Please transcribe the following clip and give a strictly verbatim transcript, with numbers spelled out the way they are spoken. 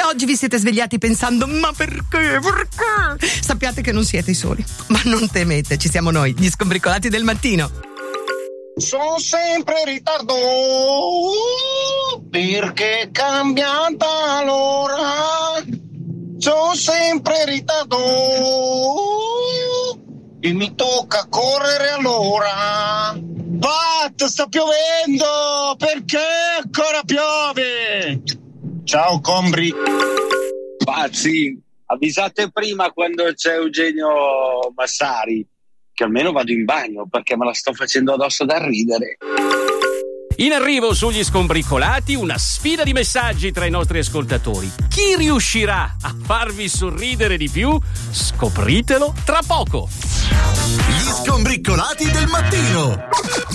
oggi vi siete svegliati pensando ma perché, perché? Sappiate che non siete i soli, ma non temete, ci siamo noi, gli Scombricolati del mattino. Sono sempre in ritardo perché è cambiata l'ora. Sono sempre in ritardo e mi tocca correre allora. Pat, sta piovendo, perché ancora piove? Ciao Combri. Pazzi, avvisate prima quando c'è Eugenio Massari, che almeno vado in bagno perché me la sto facendo addosso da ridere. In arrivo sugli Scombricolati una sfida di messaggi tra i nostri ascoltatori. Chi riuscirà a farvi sorridere di più? Scopritelo tra poco. Gli Scombricolati del mattino.